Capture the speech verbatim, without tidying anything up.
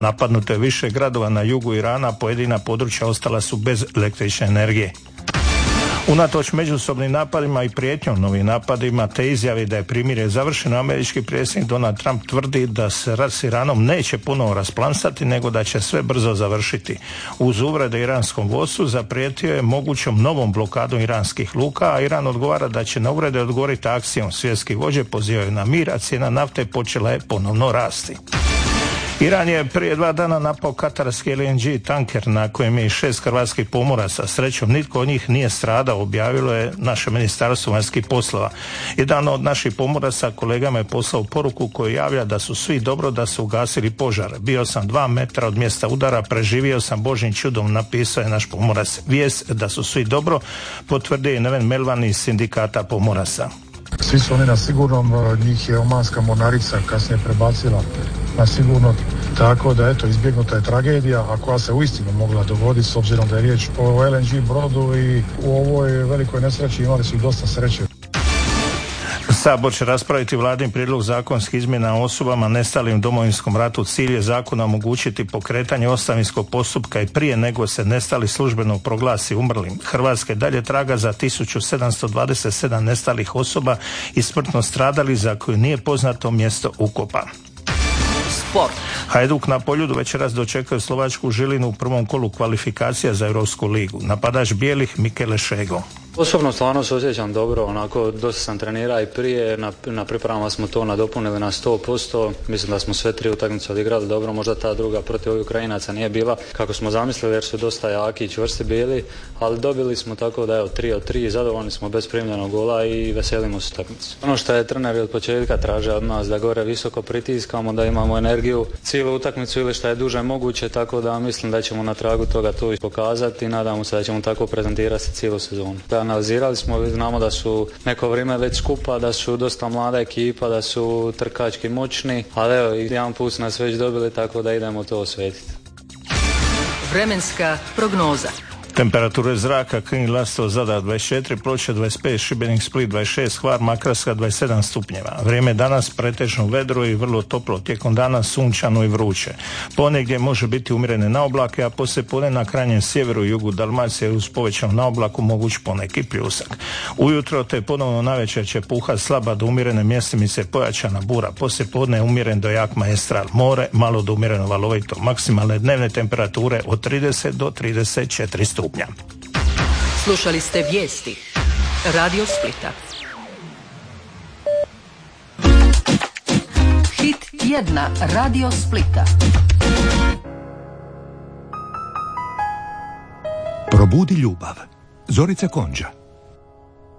Napadnuto je više gradova na jugu Irana, pojedina područja ostala su bez električne energije. Unatoč međusobnim napadima i prijetnjom novim napadima te izjavi da je primirje završeno, američki predsjednik Donald Trump tvrdi da se rat s Iranom neće ponovo rasplansati, nego da će sve brzo završiti. Uz uvrede iranskom vodstvu zaprijetio je mogućom novom blokadom iranskih luka, a Iran odgovara da će na uvrede odgovoriti akcijom. Svjetski vođe pozivaju na mir, a cijena nafte počela je ponovno rasti. Iran je prije dva dana napao katarski L N G tanker na kojem je šest hrvatskih pomoraca. Srećom nitko od njih nije stradao, objavilo je naše ministarstvo vanjskih poslova. Jedan od naših pomoraca kolegama je poslao poruku koju javlja da su svi dobro, da su ugasili požar. Bio sam dva metra od mjesta udara, preživio sam Božjim čudom, napisao je naš pomorac. Vijest da su svi dobro potvrdio je Neven Melvan iz sindikata pomoraca. Svi su oni na sigurnom, njih je omanska mornarica kasnije prebacila na sigurno, tako da eto izbjegnuta je tragedija, a koja se uistinu mogla dogoditi s obzirom da je riječ o L N G brodu i u ovoj velikoj nesreći imali su dosta sreće. Sabor će raspraviti vladin prijedlog zakonskih izmjena o osobama nestalim u Domovinskom ratu. Cilj je zakona omogućiti pokretanje ostavinskog postupka i prije nego se nestali službeno proglasi umrlim. Hrvatska dalje traga za tisuću sedamsto dvadeset sedam nestalih osoba i smrtno stradali za koju nije poznato mjesto ukopa. Sport. Hajduk na Poljudu večeras dočekaju slovačku Žilinu u prvom kolu kvalifikacija za Europsku ligu. Napadač bijelih Mikele Šego. Osobno stvarno se osjećam dobro, onako dosta sam trenirao i prije, na, na pripremama smo to nadopunili na sto posto, mislim da smo sve tri utakmice odigrali dobro, možda ta druga protiv ovih Ukrajinaca nije bila kako smo zamislili jer su dosta jaki i čvrsti bili, ali dobili smo tako da evo tri od tri, zadovoljni smo bez primljenog gola i veselimo se utakmicu. Ono što je trener od početka traže od nas da gore visoko pritiskamo, da imamo energiju cijelu utakmicu ili što je duže moguće, tako da mislim da ćemo na tragu toga to pokazati i nadamo se da ćemo tako prezentirati cijelu sezonu. Analizirali smo, znamo da su neko vrijeme već skupa, da su dosta mlada ekipa, da su trkački moćni, ali evo, jedan put nas već dobili, tako da idemo to osvetiti. Vremenska prognoza. Temperature zraka: Knin, Lastovo, Zadar dvadeset četiri, Ploče dvadeset pet, Šibenik, Split dvadeset šest, Hvar, Makarska dvadeset sedam stupnjeva. Vrijeme danas pretežno vedro i vrlo toplo, tijekom dana sunčano i vruće. Ponegdje može biti umjerene naoblake, a poslije podne na krajnjem sjeveru i jugu Dalmacije uz povećanu naoblaku moguć poneki pljusak. Ujutro te ponovno navečer će puhati slaba do umjerene mjestimice pojačana bura, poslije podne je umjeren do jak maestral. More malo do umjereno valovito. Maksimalne dnevne temperature od trideset do trideset četiri stupnja. Slušali ste vijesti Radio Splita. Hit tjedna Radio Splita. Probudi ljubav. Zorica Konđa.